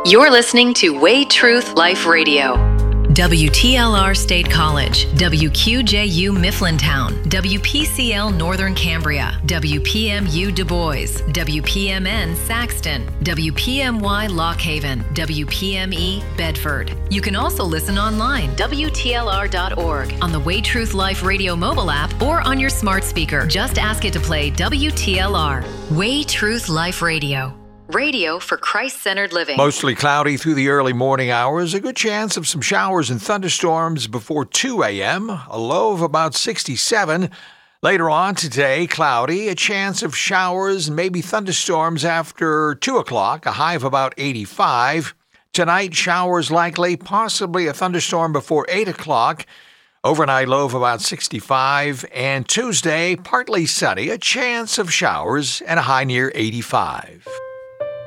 You're listening to Way Truth Life Radio. WTLR State College, WQJU Mifflintown, WPCL Northern Cambria, WPMU Du Bois, WPMN Saxton, WPMY Lock Haven, WPME Bedford. You can also listen online, WTLR.org, on the Way Truth Life Radio mobile app, or on your smart speaker. Just ask it to play WTLR. Way Truth Life Radio. Radio for Christ-centered living. Mostly cloudy through the early morning hours. A good chance of some showers and thunderstorms before 2 a.m. A low of about 67. Later on today, cloudy. A chance of showers and maybe thunderstorms after 2 o'clock. A high of about 85. Tonight, showers likely. Possibly a thunderstorm before 8 o'clock. Overnight low of about 65. And Tuesday, partly sunny. A chance of showers and a high near 85.